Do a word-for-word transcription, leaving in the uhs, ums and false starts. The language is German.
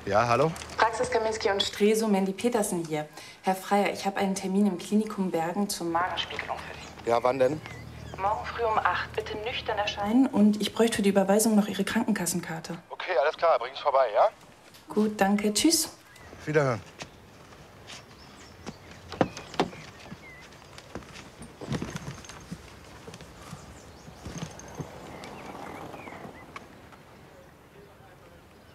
Ja, hallo? Praxis Kaminski und Streso, Mandy Petersen hier. Herr Freier, ich habe einen Termin im Klinikum Bergen zur Magenspiegelung für Sie. Ja, wann denn? Morgen früh um acht. Bitte nüchtern erscheinen und ich bräuchte für die Überweisung noch Ihre Krankenkassenkarte. Okay, alles klar, bring ich vorbei, ja? Gut, danke. Tschüss. Auf Wiederhören.